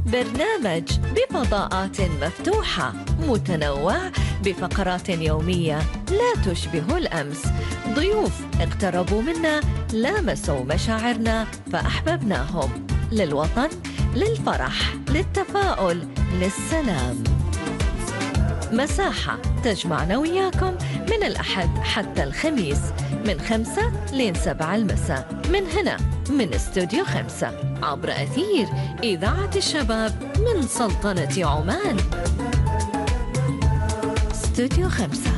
برنامج بفضاءات مفتوحة متنوع بفقرات يومية لا تشبه الأمس. ضيوف اقتربوا منا، لامسوا مشاعرنا فأحببناهم. للوطن، للفرح، للتفاؤل، للسلام. مساحة تجمعنا وياكم من الأحد حتى الخميس من 5 لين 7 المساء، من هنا من استوديو 5 عبر أثير إذاعة الشباب من سلطنة عمان. استوديو 5.